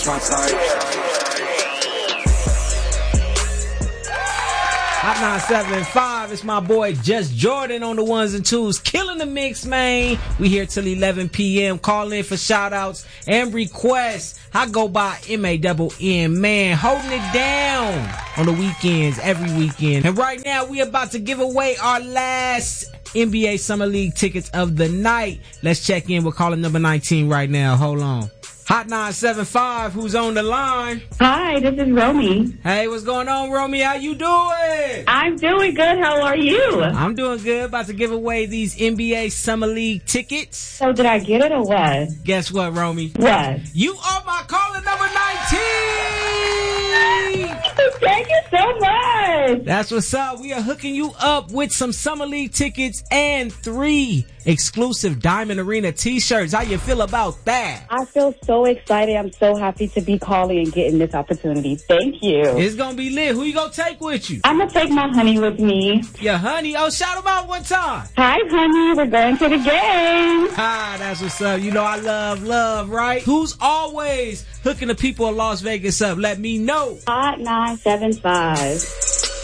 that's my type. Hot 975, it's my boy Just Jordan on the ones and twos, killing the mix, man. We here till 11 p.m. Call in for shout outs and requests. I go by M-A-N-N, man, holding it down on the weekends, every weekend. And right now, we about to give away our last NBA Summer League tickets of the night. Let's check in with caller number 19 right now. Hold on. Hot 975, who's on the line? Hi, this is Romy. Hey, what's going on, Romy? How you doing? I'm doing good. How are you? I'm doing good. About to give away these NBA Summer League tickets. So did I get it or what? Guess what, Romy? What? You are my caller number 19! Thank you so much. That's what's up. We are hooking you up with some Summer League tickets and 3 exclusive Diamond Arena t-shirts. How you feel about that? I feel so excited. I'm so happy to be calling and getting this opportunity. Thank you. It's gonna be lit. Who you gonna take with you? I'm gonna take my honey with me. Your honey? Oh, shout him out one time. Hi, honey. We're going to the game. Ah, that's what's up. You know I love, right? Who's always hooking the people of Las Vegas up? Let me know. Hot 975.